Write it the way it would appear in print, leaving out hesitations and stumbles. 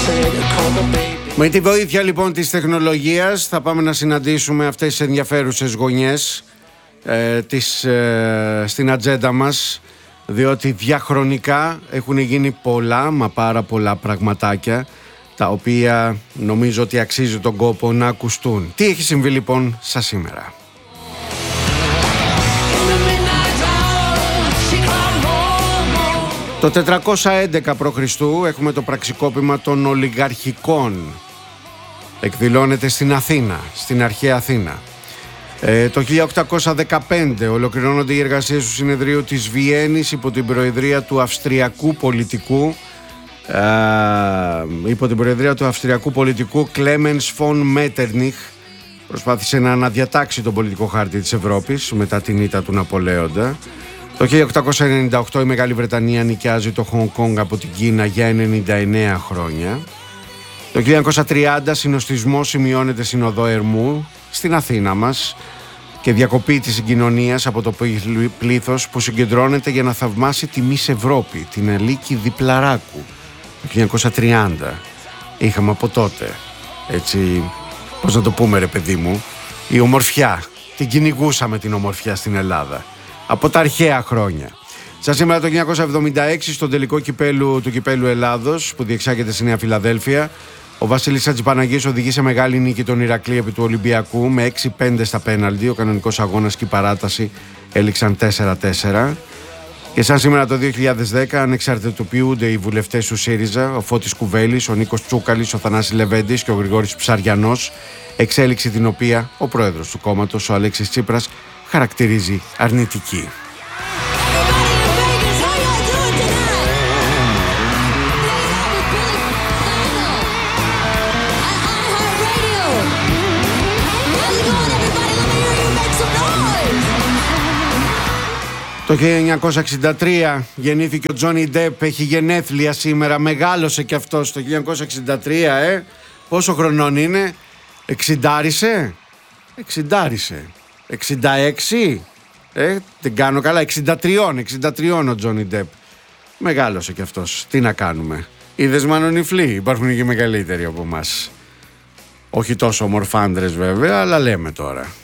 Με τη βοήθεια λοιπόν της τεχνολογίας θα πάμε να συναντήσουμε αυτές τις ενδιαφέρουσες γωνιές στην ατζέντα μας, διότι διαχρονικά έχουν γίνει πολλά, μα πάρα πολλά πραγματάκια, τα οποία νομίζω ότι αξίζει τον κόπο να ακουστούν. Τι έχει συμβεί λοιπόν σας σήμερα? Το 411 π.Χ. έχουμε το πραξικόπημα των ολιγαρχικών. Εκδηλώνεται στην Αθήνα, στην αρχαία Αθήνα. Το 1815 ολοκληρώνονται οι εργασίες του συνεδρίου της Βιέννης υπό την προεδρία του αυστριακού πολιτικού Κλέμενς φον Μέττερνιχ. Προσπάθησε να αναδιατάξει τον πολιτικό χάρτη της Ευρώπης μετά την ήττα του Ναπολέοντα. Το 1898 η Μεγάλη Βρετανία νοικιάζει το Χονγκ Κονγκ από την Κίνα για 99 χρόνια. Το 1930 συνοστισμός σημειώνεται στην οδό Ερμού στην Αθήνα μας και διακοπή της συγκοινωνίας από το πλήθος που συγκεντρώνεται για να θαυμάσει τη Μις Ευρώπη, την Αλίκη Διπλαράκου. Το 1930 είχαμε από τότε, έτσι, πώς να το πούμε ρε παιδί μου, η ομορφιά, την κυνηγούσαμε την ομορφιά στην Ελλάδα από τα αρχαία χρόνια. Σαν σήμερα το 1976 στον τελικό του κυπέλου Ελλάδος που διεξάγεται στη Νέα Φιλαδέλφια, ο Βασίλης Ατζηπαναγής οδηγεί σε μεγάλη νίκη τον Ηρακλή επί του Ολυμπιακού με 6-5 στα πέναλτι. Ο κανονικός αγώνας και η παράταση έληξαν 4-4. Και σαν σήμερα το 2010 ανεξαρτητοποιούνται οι βουλευτές του ΣΥΡΙΖΑ, ο Φώτης Κουβέλης, ο Νίκος Τσούκαλης, ο Θανάσης Λεβέντης και ο Γρηγόρης Ψαριανός, εξέλιξη την οποία ο πρόεδρος του κόμματος, ο Αλέξης Τσίπρας, χαρακτηρίζει αρνητική. Το 1963 γεννήθηκε ο Τζόνι Ντεπ, έχει γενέθλια σήμερα, μεγάλωσε κι αυτός το 1963, Πόσο χρονών είναι? 60άρισε? 66? Δεν κάνω καλά, 63 ο Τζόνι Ντεπ. Μεγάλωσε κι αυτός, τι να κάνουμε. Είδες μανονιφλοί, υπάρχουν και μεγαλύτεροι από εμάς. Όχι τόσο ομορφάντρες βέβαια, αλλά λέμε τώρα.